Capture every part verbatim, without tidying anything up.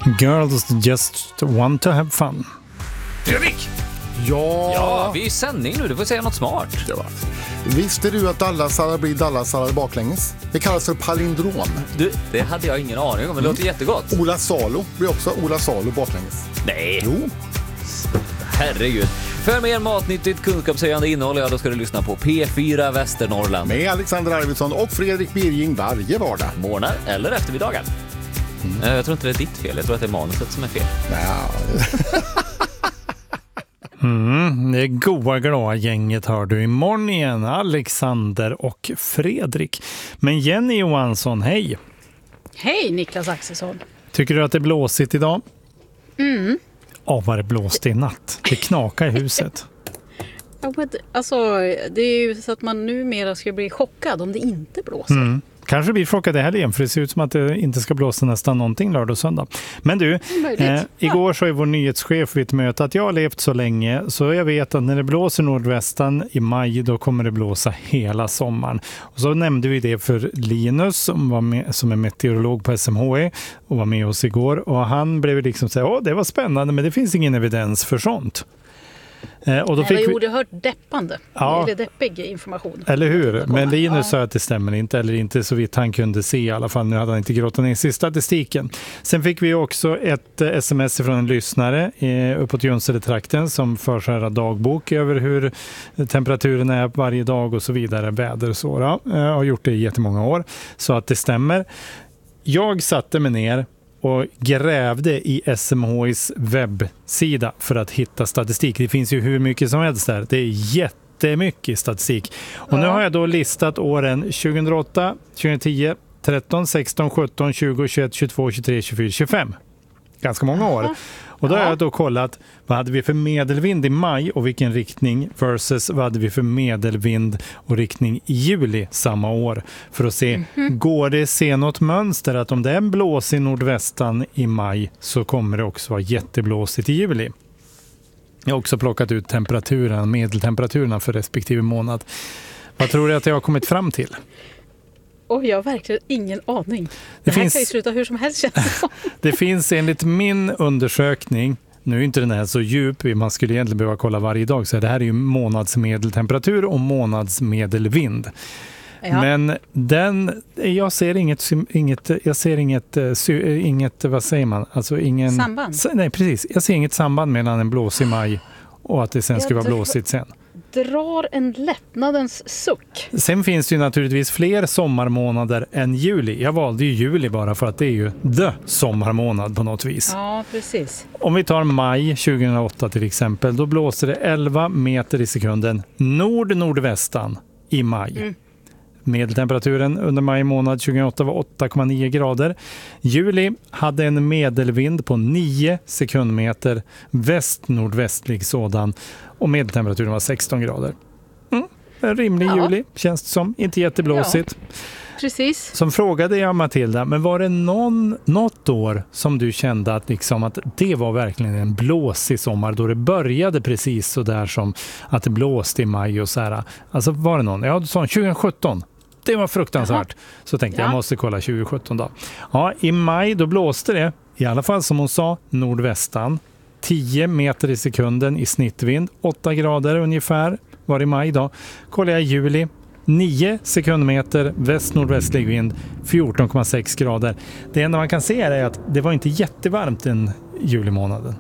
Girls just want to have fun. Fredrik! Ja. Ja, vi är i sändning nu. Du får säga något smart. Ja. Visste du att Dallasallad blir Dallasallad baklänges? Det kallas för palindrom. Du, det hade jag ingen aning om. Det låter jättegott. Ola Salo blir också Ola Salo baklänges. Nej. Jo. Herregud. För mer matnyttigt kunskapshöjande innehåll, ja, då ska du lyssna på P fyra Västernorrland. Med Alexander Arvidsson och Fredrik Birging varje vardag. Morgnar eller eftermiddagar. Mm. Jag tror inte det är ditt fel. Jag tror att det är manuset som är fel. Ja. Mm, det är goa glada gänget hör du imorgon igen. Alexander och Fredrik. Men Jenny Johansson, hej. Hej Niklas Axelsson. Tycker du att det är blåsigt idag? Mm. Ja, vad det blåste i natt. Det knakar i huset. Ja, men, alltså, det är ju så att man numera ska bli chockad om det inte blåser. Mm. Kanske blir chockad det här igen, för det ser ut som att det inte ska blåsa nästan någonting lördag och söndag. Men du, eh, igår sa ju vår nyhetschef vid ett möte att jag har levt så länge så jag vet att när det blåser nordvästan i maj då kommer det blåsa hela sommaren. Och så nämnde vi det för Linus som, var med, som är meteorolog på S M H I och var med oss igår. Och han blev liksom så här, åh det var spännande men det finns ingen evidens för sånt. Eh, och då Nej, fick det var vi... oerhört deppande. Ja. Eller deppig information. Eller hur? Men Linus ja. sa att det stämmer inte, eller inte så vitt han kunde se i alla fall. Nu hade han inte grottat ner sig i statistiken. Sen fick vi också ett eh, sms från en lyssnare eh, uppåt Junsele-trakten som för så här dagbok över hur temperaturen är varje dag och så vidare, väder och så. Då. Eh, har gjort det i jättemånga år, så att det stämmer. Jag satte mig ner och grävde i S M H I:s webbsida för att hitta statistik. Det finns ju hur mycket som helst där. Det är jättemycket statistik. Och ja. Nu har jag då listat åren tjugohundraåtta, tjugohundratio, tretton, sexton, sjutton, tjugo, tjugoett, tjugotvå, tjugotre, tjugofyra, tjugofem. Ganska många år. Och då har jag då kollat vad hade vi för medelvind i maj och vilken riktning versus vad hade vi för medelvind och riktning i juli samma år. För att se, mm-hmm. går det se något mönster att om det är en blås i nordvästan i maj så kommer det också vara jätteblåsigt i juli. Jag har också plockat ut temperaturen, medeltemperaturerna för respektive månad. Vad tror du att jag har kommit fram till? Och jag har verkligen ingen aning. Det, det här finns, kan ju sluta hur som helst. det finns enligt min undersökning, nu är inte den här så djup, man skulle egentligen behöva kolla varje dag, så det här är ju månadsmedeltemperatur och månadsmedelvind. Ja. Men den, jag ser inget, inget jag ser inget, inget, vad säger man? Alltså ingen, samband? Nej, precis. Jag ser inget samband mellan en blåsig maj och att det sen ska vara blåsigt sen. Drar en lättnadens suck. Sen finns det ju naturligtvis fler sommarmånader än juli. Jag valde ju juli bara för att det är ju the sommarmånad på något vis. Ja, precis. Om vi tar maj tjugohundraåtta till exempel, då blåser det elva meter i sekunden nord-nordvästan i maj. Mm. Medeltemperaturen under maj månad tjugohundraåtta var åtta komma nio grader. Juli hade en medelvind på nio sekundmeter väst-nordvästlig sådan och medeltemperaturen var sexton grader. Mm, en rimlig ja. juli känns det som, inte jätteblåsigt. Ja, precis. Som frågade jag Matilda, men var det någon, något år som du kände att, liksom, att det var verkligen en blåsig sommar då det började precis så där som att det blåste i maj och så här. Alltså var det någon? Ja, du sa tjugosjutton. Det var fruktansvärt. Jaha. Så tänkte jag, ja. jag måste kolla tjugosjutton då. Ja, i maj då blåste det, i alla fall som hon sa, nordvästan. tio meter i sekunden i snittvind. åtta grader ungefär var i maj då. Kollar jag i juli. nio sekundmeter väst-nordvästlig vind. fjorton komma sex grader. Det enda man kan se är att det var inte jättevarmt den julimånaden.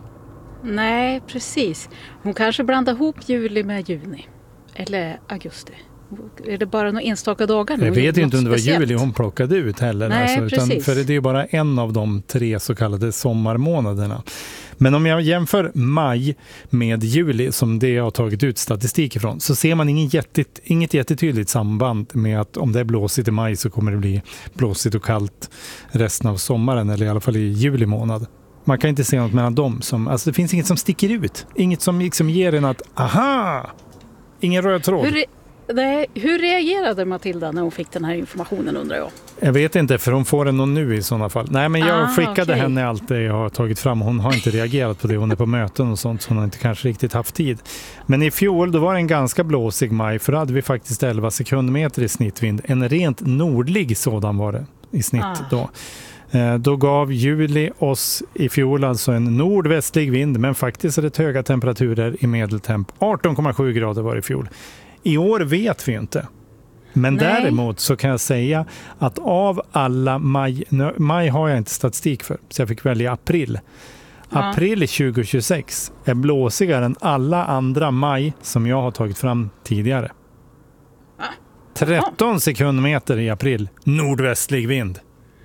Nej, precis. Hon kanske blandar ihop juli med juni. Eller augusti. Är det bara några enstaka dagar nu? Jag vet inte om det var speciellt? juli hon plockade ut heller. Nej, alltså, utan för det är ju bara en av de tre så kallade sommarmånaderna. Men om jag jämför maj med juli som det jag har tagit ut statistik ifrån så ser man ingen jättet, inget jättetydligt samband med att om det är blåsigt i maj så kommer det bli blåsigt och kallt resten av sommaren eller i alla fall i juli månad. Man kan inte se något mellan dem. Som, alltså det finns inget som sticker ut. Inget som liksom ger en att aha, ingen röd tråd. Hur, nej, hur reagerade Matilda när hon fick den här informationen undrar jag? Jag vet inte, för hon får den nog nu i sådana fall. Nej, men jag ah, skickade okay. henne allt det jag har tagit fram. Hon har inte reagerat på det. Hon är på möten och sånt så hon har inte kanske riktigt haft tid. Men i fjol då var det en ganska blåsig maj för då hade vi faktiskt elva sekundmeter i snittvind. En rent nordlig sådan var det i snitt ah. då. Eh, då gav juli oss i fjol alltså en nordvästlig vind, men faktiskt är det höga temperaturer i medeltemp. arton komma sju grader var det i fjol. I år vet vi inte. Men Nej. däremot så kan jag säga att av alla maj, maj har jag inte statistik för, så jag fick välja april. Ja. April tjugo tjugosex är blåsigare än alla andra maj som jag har tagit fram tidigare. tretton sekundmeter i april, nordvästlig vind.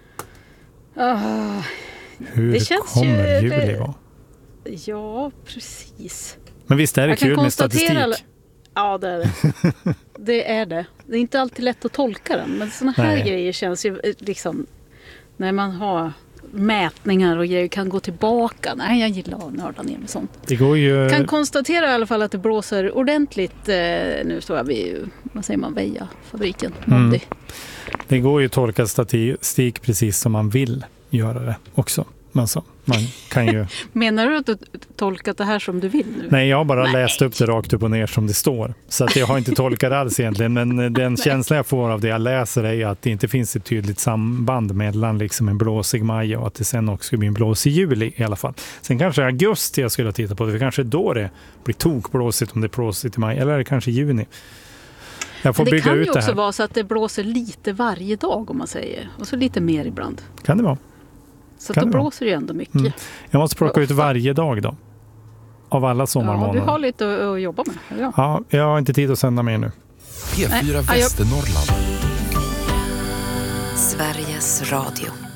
Oh, Hur det känns kommer ju- juli vara? ja, precis. Men visst är det Jag kan kul med konstatera statistik? alla- Ja, det är det. Det är det. Det är inte alltid lätt att tolka den. Men såna här Nej. grejer känns ju eh, liksom... När man har mätningar och grejer kan gå tillbaka. Nej, jag gillar att nörda ner med sånt. Det går ju... Kan konstatera i alla fall att det blåser ordentligt. Eh, nu står jag vid, vad säger man, Veja-fabriken. Mm. Mondi. Det går ju att tolka statistik precis som man vill göra det också. Men så, man kan ju... Menar du att du tolkat det här som du vill nu? Nej, jag har bara Nej. läst upp det rakt upp och ner som det står. Så att jag har inte tolkat det alls egentligen. Men den känsla jag får av det jag läser är att det inte finns ett tydligt samband mellan liksom en blåsig maj och att det sen också blir en blåsig juli i alla fall. Sen kanske augusti jag skulle titta på det. För kanske då det blir tokblåsigt om det är blåsigt i maj. Eller är det kanske juni? Jag får Men det bygga kan ju ut det också här. vara så att det blåser lite varje dag om man säger. Och så lite mer ibland. Kan det vara? Så Kan då det vara? blåser det ju ändå mycket. Mm. Jag måste plocka ut Ofta. varje dag då. Av alla Ja, sommarmånader. du har lite att, att jobba med. eller Ja. Ja, jag har inte tid att sända mer nu. P fyra Nej, ja, jag- Västernorrland. Sveriges Radio.